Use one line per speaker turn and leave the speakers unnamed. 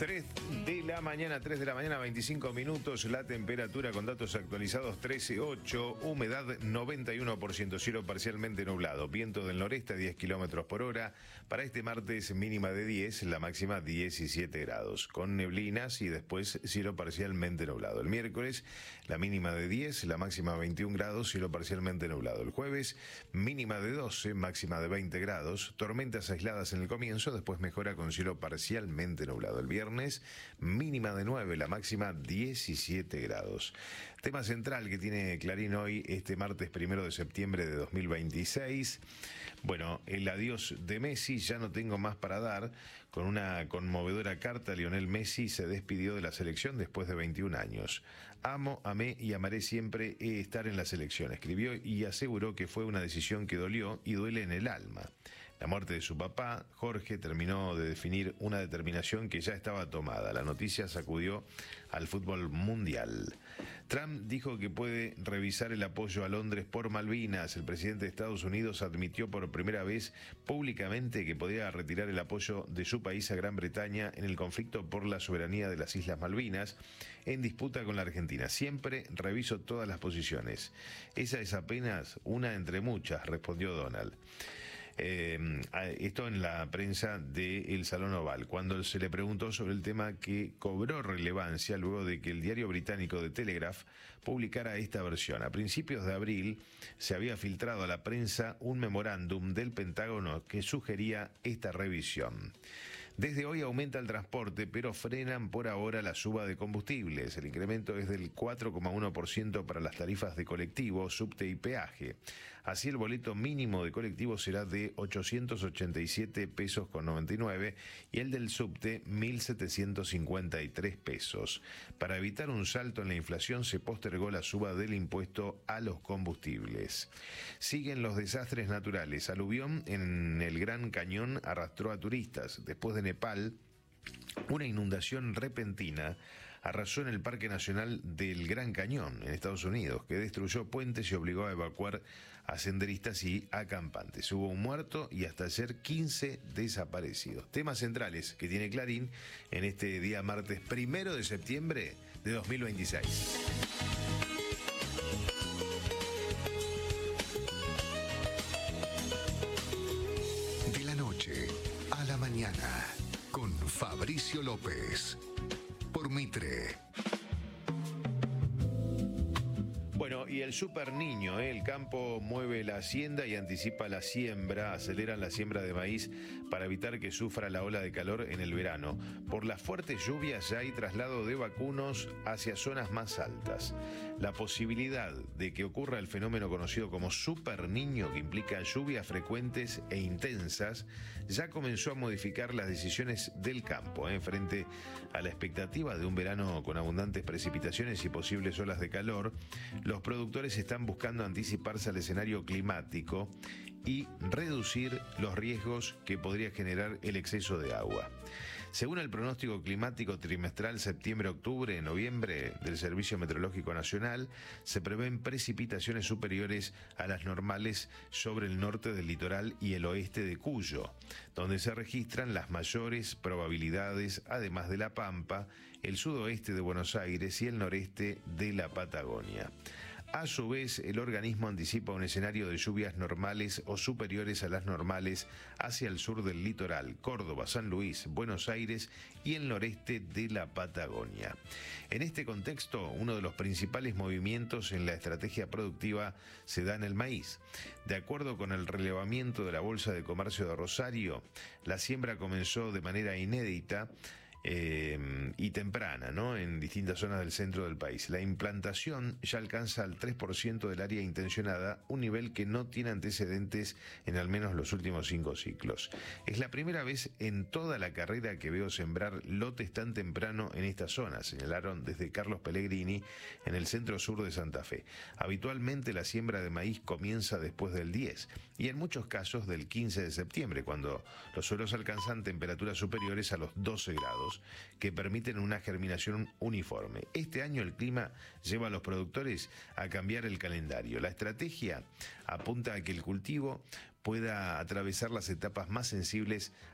3 de la mañana, 25 minutos, la temperatura con datos actualizados 13,8, humedad 91%, cielo parcialmente nublado, viento del noreste a 10 kilómetros por hora. Para este martes mínima de 10, la máxima 17 grados, con neblinas y después cielo parcialmente nublado. El miércoles la mínima de 10, la máxima 21 grados, cielo parcialmente nublado. El jueves mínima de 12, máxima de 20 grados, tormentas aisladas en el comienzo, después mejora con cielo parcialmente nublado. El viernes mínima de 9, la máxima 17 grados. Tema central que tiene Clarín hoy, este martes 1 de septiembre de 2026. Bueno, el adiós de Messi, ya no tengo más para dar. Con una conmovedora carta, Lionel Messi se despidió de la selección después de 21 años. Amo, amé y amaré siempre estar en la selección, escribió, y aseguró que fue una decisión que dolió y duele en el alma. La muerte de su papá, Jorge, terminó de definir una determinación que ya estaba tomada. La noticia sacudió al fútbol mundial. Trump dijo que puede revisar el apoyo a Londres por Malvinas. El presidente de Estados Unidos admitió por primera vez públicamente que podría retirar el apoyo de su país a Gran Bretaña en el conflicto por la soberanía de las Islas Malvinas en disputa con la Argentina. Siempre reviso todas las posiciones. Esa es apenas una entre muchas, respondió Donald. Esto en la prensa del Salón Oval, cuando se le preguntó sobre el tema que cobró relevancia luego de que el diario británico The Telegraph publicara esta versión. A principios de abril se había filtrado a la prensa un memorándum del Pentágono que sugería esta revisión. Desde hoy aumenta el transporte, pero frenan por ahora la suba de combustibles. El incremento es del 4,1% para las tarifas de colectivo, subte y peaje. Así el boleto mínimo de colectivo será de 887 pesos con 99 y el del subte 1.753 pesos. Para evitar un salto en la inflación se postergó la suba del impuesto a los combustibles. Siguen los desastres naturales. Aluvión en el Gran Cañón arrastró a turistas. Después de Nepal, una inundación repentina arrasó en el Parque Nacional del Gran Cañón, en Estados Unidos, que destruyó puentes y obligó a evacuar a senderistas y acampantes. Hubo un muerto y hasta ayer 15 desaparecidos. Temas centrales que tiene Clarín en este día martes 1 de septiembre de 2026.
De la noche a la mañana, con Fabricio López, por Mitre.
Bueno, y el super niño, el campo mueve la hacienda y anticipa la siembra, aceleran la siembra de maíz para evitar que sufra la ola de calor en el verano. Por las fuertes lluvias ya hay traslado de vacunos hacia zonas más altas. La posibilidad de que ocurra el fenómeno conocido como super niño, que implica lluvias frecuentes e intensas, ya comenzó a modificar las decisiones del campo, frente a la expectativa de un verano con abundantes precipitaciones y posibles olas de calor. Los productores están buscando anticiparse al escenario climático y reducir los riesgos que podría generar el exceso de agua. Según el pronóstico climático trimestral septiembre-octubre-noviembre del Servicio Meteorológico Nacional, se prevén precipitaciones superiores a las normales sobre el norte del litoral y el oeste de Cuyo, donde se registran las mayores probabilidades, además de La Pampa, el sudoeste de Buenos Aires y el noreste de la Patagonia. A su vez, el organismo anticipa un escenario de lluvias normales o superiores a las normales hacia el sur del litoral, Córdoba, San Luis, Buenos Aires y el noreste de la Patagonia. En este contexto, uno de los principales movimientos en la estrategia productiva se da en el maíz. De acuerdo con el relevamiento de la Bolsa de Comercio de Rosario, la siembra comenzó de manera inédita y temprana, en distintas zonas del centro del país. La implantación ya alcanza el 3% del área intencionada, un nivel que no tiene antecedentes en al menos los últimos 5 ciclos. Es la primera vez en toda la carrera que veo sembrar lotes tan temprano en esta zona, señalaron desde Carlos Pellegrini en el centro sur de Santa Fe. Habitualmente la siembra de maíz comienza después del 10 y en muchos casos del 15 de septiembre, cuando los suelos alcanzan temperaturas superiores a los 12 grados. Que permiten una germinación uniforme. Este año el clima lleva a los productores a cambiar el calendario. La estrategia apunta a que el cultivo pueda atravesar las etapas más sensibles